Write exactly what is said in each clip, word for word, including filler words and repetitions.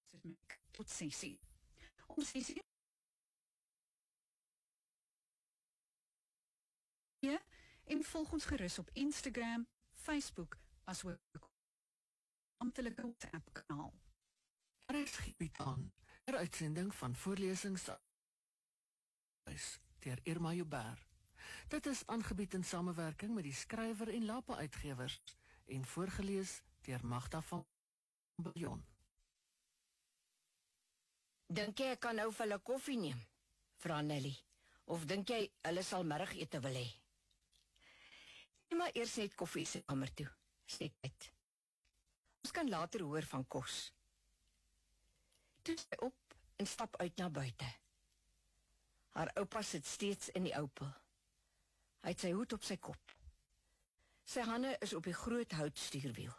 tot sesie. Om sesie en volg ons gerus op Instagram, Facebook, asook amptelike WhatsApp kanaal. Er is gebied aan, er uitsending van voorlesings deur Irma Joubert. Dit is aangebied in samewerking met die skrywer en Lapa uitgewers en voorgelees deur Magda van Biljon. Dink jy ek kan nou vir hulle koffie neem, vra Nelly, of dink jy hulle sal middagete wil hê? Neem maar eers net koffie se kamer toe, sê Kate. Ons kan later hoor van kos. Toe sy op en stap uit na buite. Haar oupa sit steeds in die oupel. Hy het sy hoed op sy kop. Sy hande is op die groot houtstuurwiel.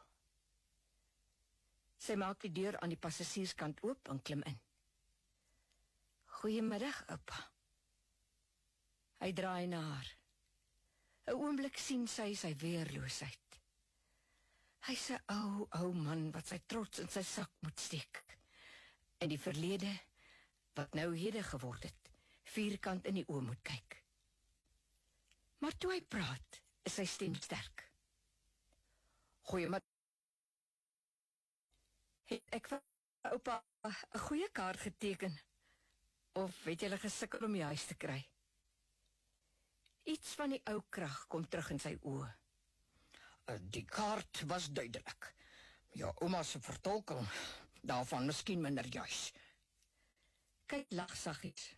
Sy maak die deur aan die passasierskant oop en klim in. Goeiemiddag, oupa. Hy draai na haar. 'n Oomblik sien sy sy weerloosheid. Hy's 'n ou, ou man wat sy trots in sy sak moet steek. En die verlede, wat nou hede geword het, vierkant in die oë moet kyk. Maar toe hy praat, is sy stem sterk. Goeiemiddag. Het ek vir oupa 'n goeie kaart geteken? Of het julle gesukkel om die huis te kry? Iets van die ou krag kom terug in sy oë. Die kaart was duidelik. Ja, ouma se vertolking daarvan miskien minder juis. Kyk lag saggies.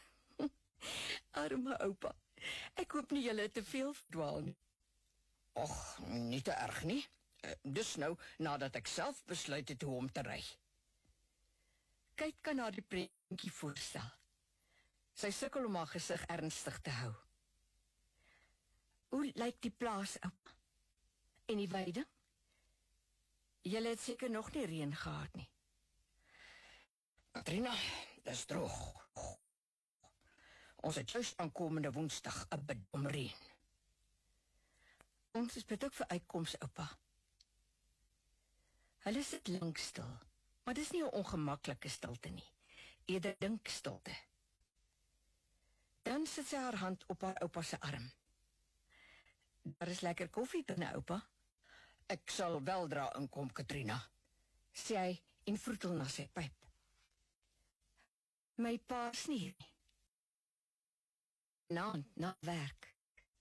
Arme oupa. Ek hoop nie julle te veel verdwaal nie. Och, nie te erg nie. Dus nou, nadat ek self besluit het hoe om te ry. Kyk kan haar die prentjie voorstel. Sy sukkel om haar gesig ernstig te hou. Hoe lyk die plaas, oupa? En die weiding? Julle het seker nog nie reën gehad nie. Katrina, dis droog. Ons het juist aankomende woensdag 'n bid om reën. Ons is bid ook vir uitkoms, oupa. Hulle sit lank stil, maar dis nie 'n ongemaklike stilte nie. Eerder dinkstilte. Dan sit sy haar hand op haar oupa se arm. Daar is lekker koffie binne, oupa. Ek sal weldra inkom, Katrina, sê hy en vroetel na sy pyp. My pa is nie. Nou, na werk.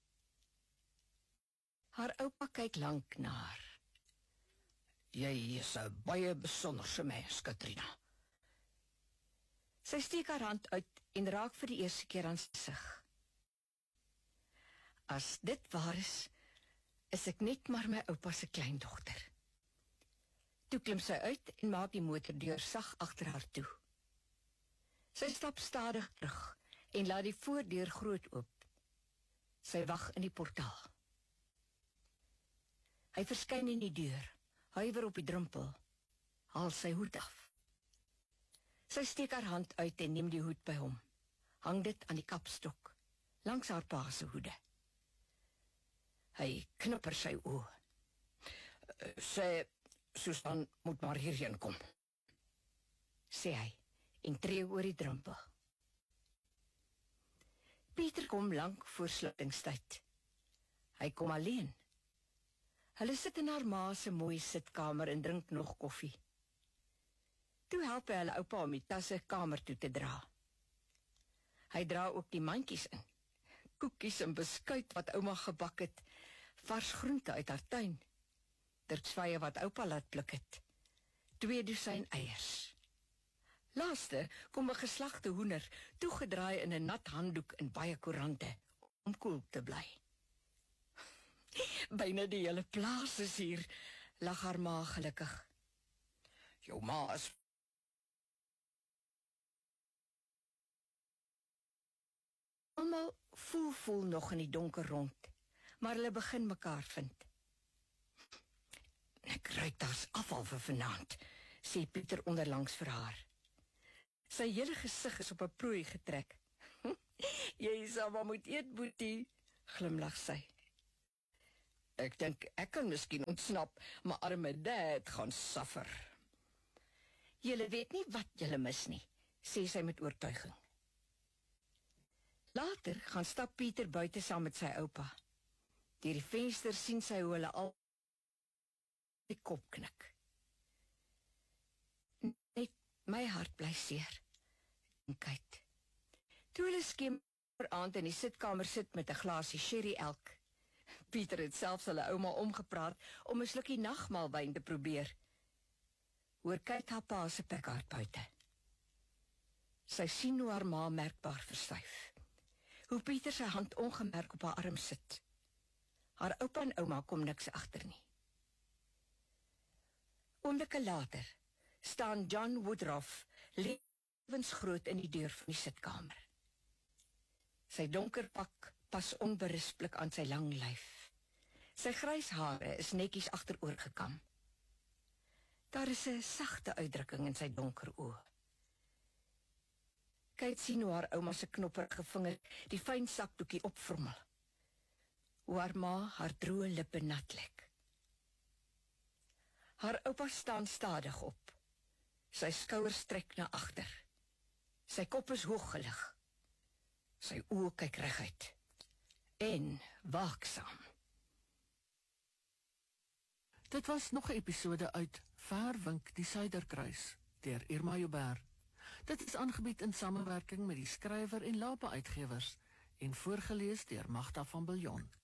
Haar oupa kyk lank na haar. Jy is 'n baie besonderse mens, Katrina. Sy steek haar hand uit en raak vir die eerste keer aan sy gesig. As dit waar is, is ek net maar my oupa se kleindogter. Toe klim sy uit en maak die motordeur sag agter haar toe. Sy stap stadig terug en laat die voordeur groot oop. Sy wag in die portaal. Hy verskyn in die deur, huiwer op die drempel, haal sy hoed af. Sy steek haar hand uit en neem die hoed by hom, hang dit aan die kapstok, langs haar pa se hoede. Hy knipper sy oë. Sê, Susan moet maar hierheen kom, sê hy, en tree oor die drempel. Pieter kom lank voor sluitingstyd. Hy kom alleen. Hulle sit in haar ma se mooi sitkamer en drink nog koffie. Toe help hy hulle oupa om die tasse kamer toe te dra. Hy dra ook die mandjies in. Koekies en beskuit wat ouma gebak het, vars groente uit haar tuin, tertsvye wat oupa laat pluk het, twee dosyn eiers. Laaste kom 'n geslagte hoender, toegedraai in 'n nat handdoek en baie koerante, om koel te bly. Byna die hele plaas is hier, lag haar ma gelukkig. Jou ma is almal voel voel nog in die donker rond, maar hulle begin mekaar vind. Ek ruik daar's afval vir vanaand, sê Pieter onderlangs vir haar. Sy hele gesig is op 'n prooi getrek. Jy sal maar moet eet, boetie, glimlag sy. Ek dink ek kan miskien ontsnap, maar arme dad gaan suffer. Julle weet nie wat julle mis nie, sê sy met oortuiging. Later gaan stap Pieter buite saam met sy oupa. Deur die venster sien sy hoe hulle al die kop knik. Net my hart bly seer. En kyk. Toe hulle skemeraand in die sitkamer sit met 'n glasie sherry elk. Pieter het selfs hulle ouma omgepraat om 'n slukkie nagmaalwyn te probeer. Hoor kyk haar pa se pekkaart buite. Sy sien hoe haar ma merkbaar verstyf. Hoe Pieter sy hand ongemerk op haar arm sit. Haar oupa en ouma kom niks agter nie. Oomblikke later staan John Woodruff lewensgroot in die deur van die sitkamer. Sy donker pak pas onberisplik aan sy lang lyf. Sy grys hare is netjies agteroor gekam. Daar is 'n sagte uitdrukking in sy donker oë. Kyk sien hoe haar ouma se knopperige vinger die fyn sakdoekie opvrommel. Hoe haar ma haar droë lippe nat lek. Haar oupa staan stadig op. Sy skouers trek na agter. Sy kop is hoog gelig. Sy oë kyk reguit. En waaksaam. Dit was nog 'n episode uit Verwink die Suiderkruis deur Irma Joubert. Dit is aangebied in samewerking met die skrywer en Lapa Uitgewers en voorgeles deur Magda van Biljon.